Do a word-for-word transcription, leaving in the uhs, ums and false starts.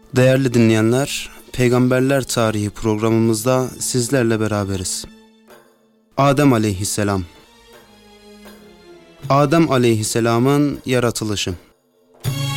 Değerli dinleyenler, Peygamberler Tarihi programımızda sizlerle beraberiz. Adem Aleyhisselam. Adem Aleyhisselam'ın yaratılışı.